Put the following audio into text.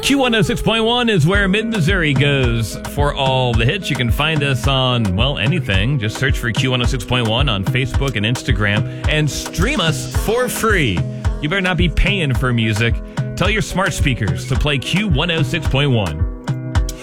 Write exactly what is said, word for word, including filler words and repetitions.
Q one oh six point one is where Mid-Missouri goes for all the hits. You can find us on, well, anything. Just search for Q one oh six point one on Facebook and Instagram and stream us for free. You better not be paying for music. Tell your smart speakers to play Q one oh six point one.